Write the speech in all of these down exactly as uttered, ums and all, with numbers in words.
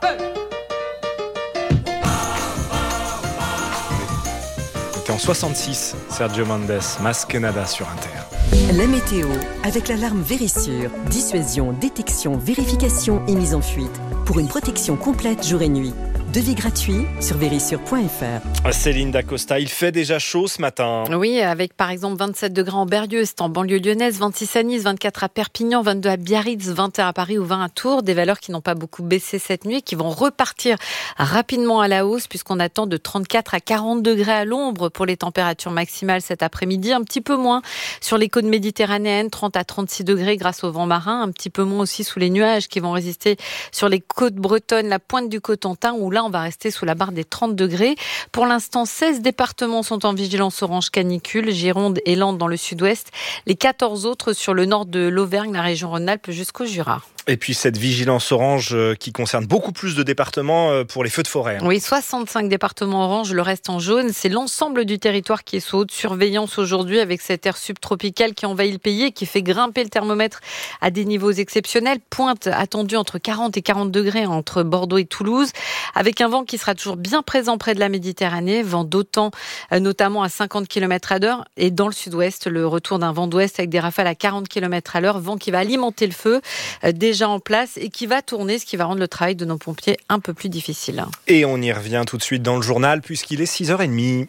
C'était en soixante-six, Sergio Mendes, Mas que nada sur Inter. La météo, avec l'alarme Vérissure. Dissuasion, détection, vérification et mise en fuite. Pour une protection complète jour et nuit. Devis gratuit sur vérissure point f r. Céline Dacosta, il fait déjà chaud ce matin. Oui, avec par exemple vingt-sept degrés en Berrieux, c'est en banlieue lyonnaise, vingt-six à Nice, vingt-quatre à Perpignan, vingt-deux à Biarritz, vingt et un à Paris ou vingt à Tours. Des valeurs qui n'ont pas beaucoup baissé cette nuit et qui vont repartir rapidement à la hausse puisqu'on attend de trente-quatre à quarante degrés à l'ombre pour les températures maximales cet après-midi. Un petit peu moins sur les côtes méditerranéennes, trente à trente-six degrés grâce au vent marin. Un petit peu moins aussi sous les nuages qui vont résister sur les côtes bretonnes, la pointe du Cotentin où là on va rester sous la barre des trente degrés. Pour l'instant, seize départements sont en vigilance orange canicule, Gironde et Landes dans le sud-ouest, les quatorze autres sur le nord de l'Auvergne, la région Rhône-Alpes jusqu'au Jura. Et puis cette vigilance orange qui concerne beaucoup plus de départements pour les feux de forêt. Oui, soixante-cinq départements orange, le reste en jaune. C'est l'ensemble du territoire qui est sous haute surveillance aujourd'hui avec cet air subtropical qui envahit le pays et qui fait grimper le thermomètre à des niveaux exceptionnels. Pointe attendue entre quarante et quarante degrés entre Bordeaux et Toulouse, avec un vent qui sera toujours bien présent près de la Méditerranée, vent d'autant notamment à cinquante kilomètres à l'heure. Et dans le sud-ouest, le retour d'un vent d'ouest avec des rafales à quarante kilomètres à l'heure, vent qui va alimenter le feu. Déjà en place et qui va tourner, ce qui va rendre le travail de nos pompiers un peu plus difficile. Et on y revient tout de suite dans le journal puisqu'il est six heures trente.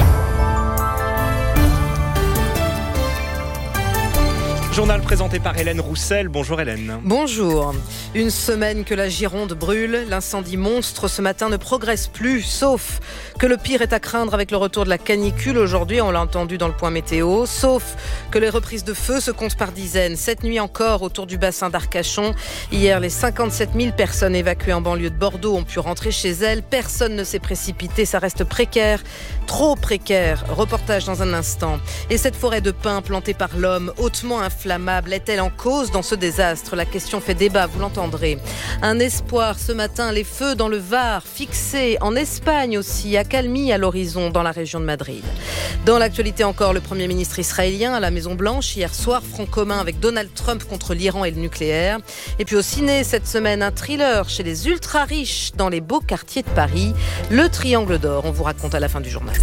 Journal présenté par Hélène Roussel. Bonjour Hélène. Bonjour. Une semaine que la Gironde brûle, l'incendie monstre ce matin ne progresse plus, sauf que le pire est à craindre avec le retour de la canicule aujourd'hui, on l'a entendu dans le point météo, sauf que les reprises de feu se comptent par dizaines. Cette nuit encore autour du bassin d'Arcachon. Hier, les cinquante-sept mille personnes évacuées en banlieue de Bordeaux ont pu rentrer chez elles. Personne ne s'est précipité, ça reste précaire, trop précaire. Reportage dans un instant. Et cette forêt de pins plantée par l'homme, hautement inflammable, est-elle en cause dans ce désastre? La question fait débat, vous l'entendrez. Un espoir ce matin, les feux dans le Var, fixés en Espagne aussi, accalmie à l'horizon dans la région de Madrid. Dans l'actualité encore, le Premier ministre israélien à la Maison-Blanche, hier soir, front commun avec Donald Trump contre l'Iran et le nucléaire. Et puis au ciné, cette semaine, un thriller chez les ultra-riches dans les beaux quartiers de Paris, Le Triangle d'Or. On vous raconte à la fin du journal.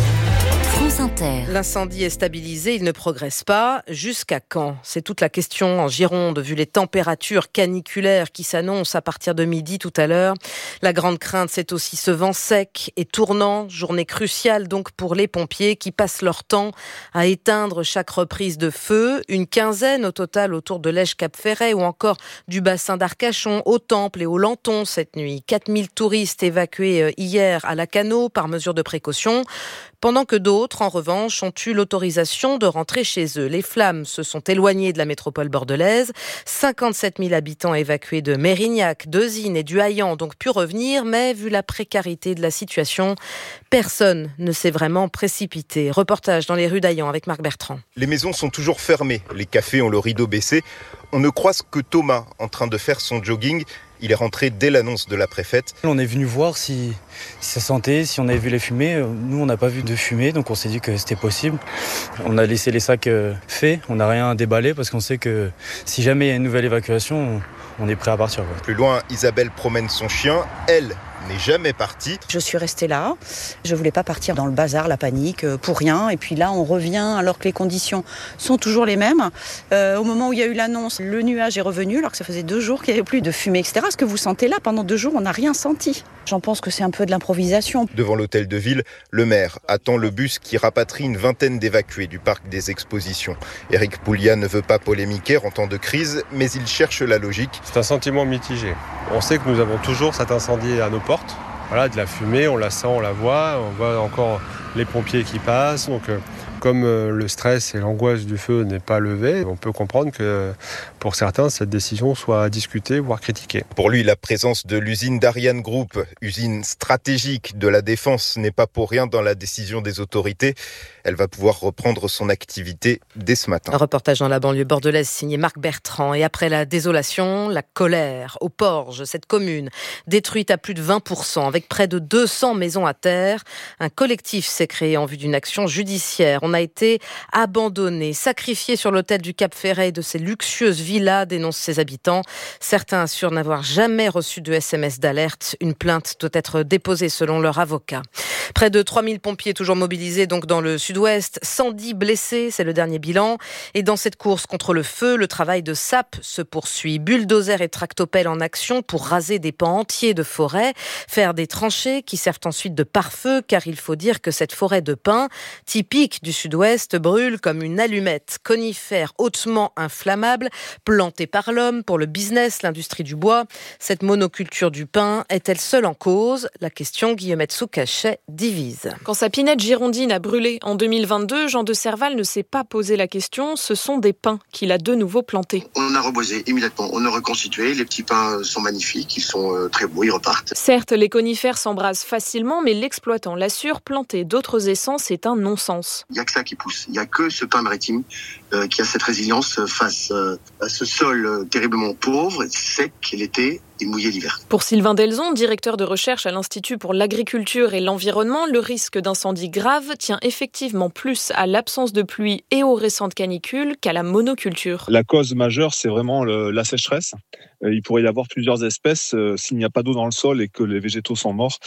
France Inter. L'incendie est stabilisé, il ne progresse pas. Jusqu'à quand? C'est toute la question en Gironde, vu les températures caniculaires qui s'annoncent à partir de midi tout à l'heure. La grande crainte, c'est aussi ce vent sec et tournant. Journée cruciale donc pour les pompiers qui passent leur temps à éteindre chaque reprise de feu. Une quinzaine au total autour de l'Èche-Cap-Ferret ou encore du bassin d'Arcachon, au Temple et au Lanton cette nuit. quatre mille touristes évacués hier à Lacanau par mesure de précaution. Pendant que d'autres, en revanche, ont eu l'autorisation de rentrer chez eux. Les flammes se sont éloignées de la métropole bordelaise. cinquante-sept mille habitants évacués de Mérignac, d'Euzine et du Haillan ont donc pu revenir, mais vu la précarité de la situation, personne ne s'est vraiment précipité. Reportage dans les rues d'Haillan avec Marc Bertrand. Les maisons sont toujours fermées, les cafés ont le rideau baissé. On ne croise que Thomas en train de faire son jogging. Il est rentré dès l'annonce de la préfète. On est venu voir si, si ça sentait, si on avait vu les fumées. Nous, on n'a pas vu de fumée, donc on s'est dit que c'était possible. On a laissé les sacs faits, on n'a rien déballé parce qu'on sait que si jamais il y a une nouvelle évacuation, on est prêt à partir. Plus loin, Isabelle promène son chien. Elle n'est jamais partie. Je suis restée là. Je voulais pas partir dans le bazar, la panique, pour rien. Et puis là, on revient alors que les conditions sont toujours les mêmes. Euh, au moment où il y a eu l'annonce, le nuage est revenu alors que ça faisait deux jours qu'il n'y avait plus de fumée, et cetera. Ce que vous sentez là, pendant deux jours, on n'a rien senti. J'en pense que c'est un peu de l'improvisation. Devant l'hôtel de ville, le maire attend le bus qui rapatrie une vingtaine d'évacués du parc des expositions. Éric Pouliat ne veut pas polémiquer en temps de crise, mais il cherche la logique. C'est un sentiment mitigé. On sait que nous avons toujours cet incendie à nos portes. Voilà, de la fumée, on la sent, on la voit. On voit encore les pompiers qui passent. Donc, euh, comme euh, le stress et l'angoisse du feu n'est pas levé, on peut comprendre que pour certains, cette décision soit discutée, voire critiquée. Pour lui, la présence de l'usine d'Ariane Group, usine stratégique de la défense, n'est pas pour rien dans la décision des autorités. Elle va pouvoir reprendre son activité dès ce matin. Un reportage dans la banlieue bordelaise signé Marc Bertrand. Et après la désolation, la colère au Porge, cette commune détruite à plus de vingt pour cent avec près de deux cents maisons à terre. Un collectif s'est créé en vue d'une action judiciaire. On a été abandonné, sacrifié sur l'autel du Cap-Ferret et de ses luxueuses villas villa, dénoncent ses habitants. Certains assurent n'avoir jamais reçu de S M S d'alerte. Une plainte doit être déposée selon leur avocat. Près de trois mille pompiers toujours mobilisés donc dans le sud-ouest, cent dix blessés, c'est le dernier bilan. Et dans cette course contre le feu, le travail de sape se poursuit. Bulldozer et tractopelle en action pour raser des pans entiers de forêt, faire des tranchées qui servent ensuite de pare-feu, car il faut dire que cette forêt de pins, typique du sud-ouest, brûle comme une allumette. Conifère hautement inflammable, plantée par l'homme pour le business, l'industrie du bois. Cette monoculture du pin est-elle seule en cause ? La question, Guillemette Soucachet, divise. Quand sa pinette girondine a brûlé en deux mille vingt-deux, Jean de Serval ne s'est pas posé la question. Ce sont des pins qu'il a de nouveau plantés. On a reboisé immédiatement, on a reconstitué. Les petits pins sont magnifiques, ils sont très beaux, ils repartent. Certes, les conifères s'embrasent facilement, mais l'exploitant l'assure, planter d'autres essences est un non-sens. Il n'y a que ça qui pousse. Il n'y a que ce pin maritime euh, qui a cette résilience face euh, à ce sol euh, terriblement pauvre, sec l'été et mouillé l'hiver. Pour Sylvain Delzon, directeur de recherche à l'Institut pour l'agriculture et l'environnement, le risque d'incendie grave tient effectivement plus à l'absence de pluie et aux récentes canicules qu'à la monoculture. La cause majeure, c'est vraiment le, la sécheresse. Euh, il pourrait y avoir plusieurs espèces. Euh, s'il n'y a pas d'eau dans le sol et que les végétaux sont morts,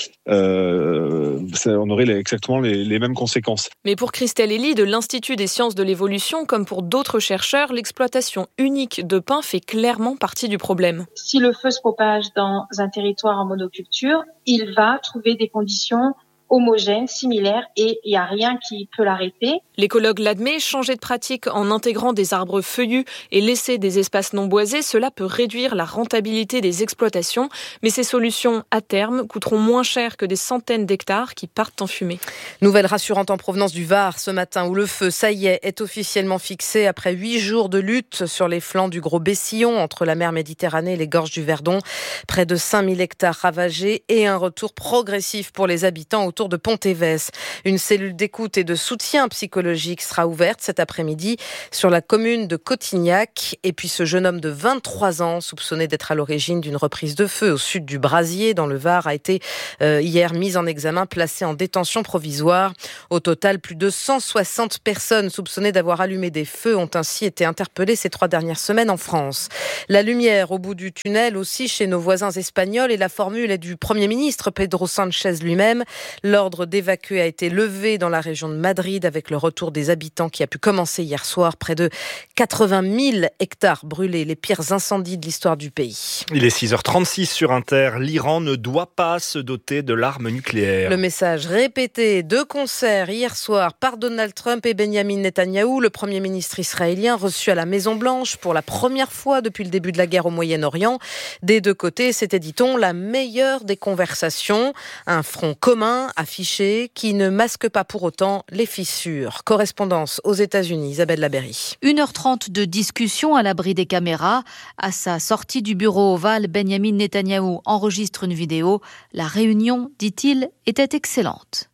euh, ça, on aurait les, exactement les, les mêmes conséquences. Mais pour Christelle Elie de l'Institut des sciences de l'évolution, comme pour d'autres chercheurs, l'exploitation unique de pins fait clairement partie du problème. Si le feu se propage dans un territoire en monoculture, il va trouver des conditions homogène, similaire, et il n'y a rien qui peut l'arrêter. L'écologue l'admet, changer de pratique en intégrant des arbres feuillus et laisser des espaces non boisés, cela peut réduire la rentabilité des exploitations, mais ces solutions, à terme, coûteront moins cher que des centaines d'hectares qui partent en fumée. Nouvelle rassurante en provenance du Var ce matin, où le feu, ça y est, est officiellement fixé après huit jours de lutte sur les flancs du Gros Bessillon, entre la mer Méditerranée et les gorges du Verdon. Près de cinq mille hectares ravagés et un retour progressif pour les habitants autour de Pontévès. Une cellule d'écoute et de soutien psychologique sera ouverte cet après-midi sur la commune de Cotignac. Et puis ce jeune homme de vingt-trois ans, soupçonné d'être à l'origine d'une reprise de feu au sud du Brasier, dans le Var, a été euh, hier mis en examen, placé en détention provisoire. Au total, plus de cent soixante personnes soupçonnées d'avoir allumé des feux ont ainsi été interpellées ces trois dernières semaines en France. La lumière au bout du tunnel aussi chez nos voisins espagnols, et la formule est du Premier ministre Pedro Sánchez lui-même. L'ordre d'évacuer a été levé dans la région de Madrid avec le retour des habitants qui a pu commencer hier soir. Près de quatre-vingt mille hectares brûlés, les pires incendies de l'histoire du pays. Il est six heures trente-six sur Inter. L'Iran ne doit pas se doter de l'arme nucléaire. Le message répété de concert hier soir par Donald Trump et Benjamin Netanyahou, le Premier ministre israélien reçu à la Maison-Blanche pour la première fois depuis le début de la guerre au Moyen-Orient. Des deux côtés, c'était, dit-on, la meilleure des conversations. Un front commun affiché qui ne masque pas pour autant les fissures. Correspondance aux États-Unis, Isabelle Laberry. une heure trente de discussion à l'abri des caméras. À sa sortie du bureau ovale, Benjamin Netanyahou enregistre une vidéo. La réunion, dit-il, était excellente.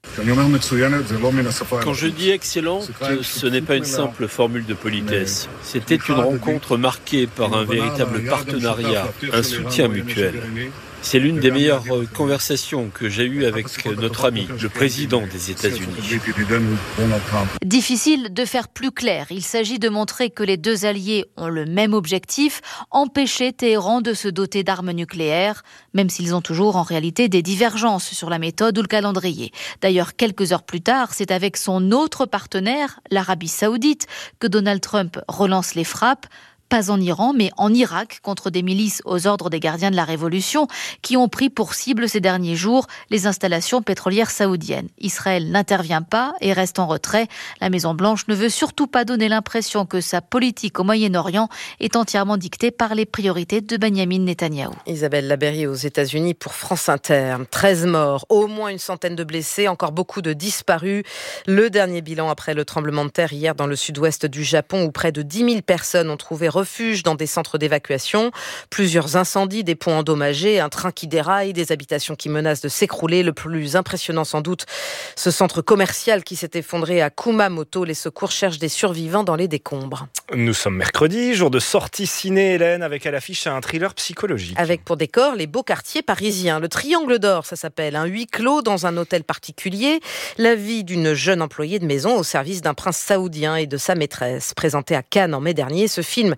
Quand je dis excellente, ce n'est pas une simple formule de politesse. C'était une rencontre marquée par un véritable partenariat, un soutien mutuel. C'est l'une des meilleures conversations que j'ai eues avec notre ami, le président des États-Unis. Difficile de faire plus clair. Il s'agit de montrer que les deux alliés ont le même objectif, empêcher Téhéran de se doter d'armes nucléaires, même s'ils ont toujours en réalité des divergences sur la méthode ou le calendrier. D'ailleurs, quelques heures plus tard, c'est avec son autre partenaire, l'Arabie Saoudite, que Donald Trump relance les frappes. Pas en Iran, mais en Irak, contre des milices aux ordres des gardiens de la Révolution, qui ont pris pour cible ces derniers jours les installations pétrolières saoudiennes. Israël n'intervient pas et reste en retrait. La Maison-Blanche ne veut surtout pas donner l'impression que sa politique au Moyen-Orient est entièrement dictée par les priorités de Benjamin Netanyahou. Isabelle Laberry aux États-Unis pour France Inter. treize morts, au moins une centaine de blessés, encore beaucoup de disparus. Le dernier bilan après le tremblement de terre hier dans le sud-ouest du Japon, où près de dix mille personnes ont trouvé refuge dans des centres d'évacuation. Plusieurs incendies, des ponts endommagés, un train qui déraille, des habitations qui menacent de s'écrouler. Le plus impressionnant sans doute, ce centre commercial qui s'est effondré à Kumamoto. Les secours cherchent des survivants dans les décombres. Nous sommes mercredi, jour de sortie ciné, Hélène, avec à l'affiche un thriller psychologique. Avec pour décor les beaux quartiers parisiens. Le Triangle d'Or, ça s'appelle. Un huis clos dans un hôtel particulier. La vie d'une jeune employée de maison au service d'un prince saoudien et de sa maîtresse. Présenté à Cannes en mai dernier, ce film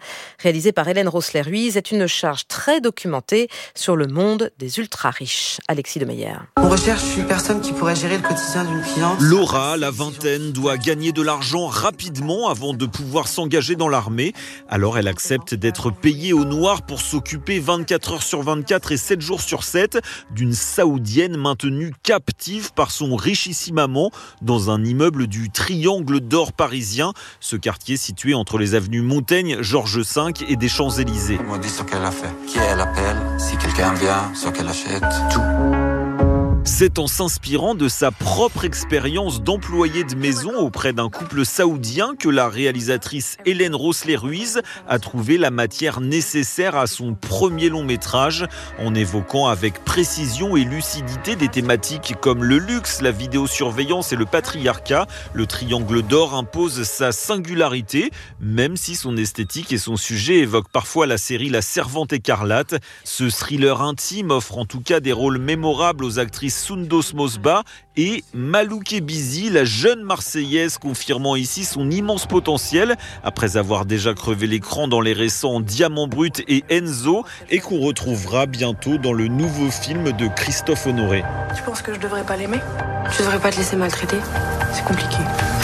réalisé par Hélène Rossler-Ruiz, est une charge très documentée sur le monde des ultra-riches. Alexis Demeyer. On recherche une personne qui pourrait gérer le quotidien d'une cliente. Laura, la vingtaine, doit gagner de l'argent rapidement avant de pouvoir s'engager dans l'armée. Alors elle accepte d'être payée au noir pour s'occuper vingt-quatre heures sur vingt-quatre et sept jours sur sept d'une Saoudienne maintenue captive par son richissime amant dans un immeuble du Triangle d'Or parisien. Ce quartier situé entre les avenues Montaigne, Georges cinq et des Champs-Élysées. On me dit ce qu'elle a fait, qui elle appelle, si quelqu'un vient, ce qu'elle achète, tout. C'est en s'inspirant de sa propre expérience d'employée de maison auprès d'un couple saoudien que la réalisatrice Hélène Rossler-Ruiz a trouvé la matière nécessaire à son premier long métrage, en évoquant avec précision et lucidité des thématiques comme le luxe, la vidéosurveillance et le patriarcat. Le Triangle d'Or impose sa singularité, même si son esthétique et son sujet évoquent parfois la série La Servante écarlate. Ce thriller intime offre en tout cas des rôles mémorables aux actrices Soundos Mosba et Malouk Bizi, la jeune Marseillaise confirmant ici son immense potentiel après avoir déjà crevé l'écran dans les récents Diamant Brut et Enzo et qu'on retrouvera bientôt dans le nouveau film de Christophe Honoré. Tu penses que je devrais pas l'aimer? Je devrais pas te laisser maltraiter? C'est compliqué.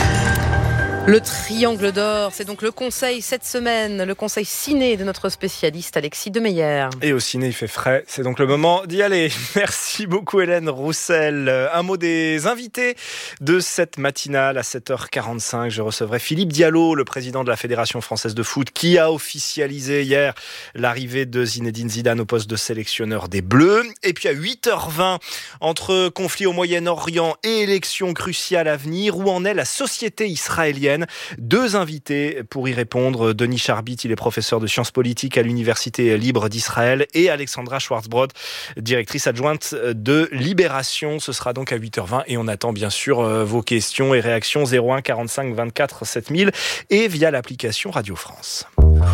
Le Triangle d'Or, c'est donc le conseil cette semaine, le conseil ciné de notre spécialiste Alexis Demeyer. Et au ciné, il fait frais, c'est donc le moment d'y aller. Merci beaucoup Hélène Roussel. Un mot des invités de cette matinale à sept heures quarante-cinq. Je recevrai Philippe Diallo, le président de la Fédération française de foot, qui a officialisé hier l'arrivée de Zinedine Zidane au poste de sélectionneur des Bleus. Et puis à huit heures vingt, entre conflit au Moyen-Orient et élections cruciales à venir, où en est la société israélienne? Deux invités pour y répondre. Denis Charbit, il est professeur de sciences politiques à l'Université libre d'Israël, et Alexandra Schwarzbrod, directrice adjointe de Libération. Ce sera donc à huit heures vingt et on attend bien sûr vos questions et réactions zéro un quarante-cinq vingt-quatre sept mille et via l'application Radio France.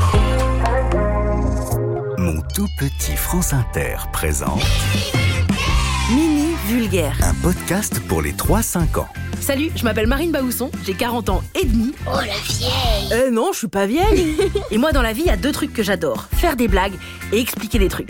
Mon tout petit France Inter présente Mini Vulgaire, un podcast pour les trois cinq ans. Salut, je m'appelle Marine Baousson, j'ai quarante ans et demi. Oh la vieille! Euh non, je suis pas vieille. Et moi dans la vie, il y a deux trucs que j'adore. Faire des blagues et expliquer des trucs.